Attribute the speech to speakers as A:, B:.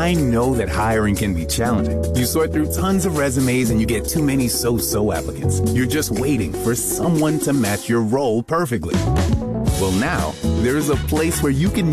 A: I know that hiring can be challenging. You sort through tons of resumes and you get too many so-so applicants. You're just waiting for someone to match your role perfectly. Well, now, there is a place where you can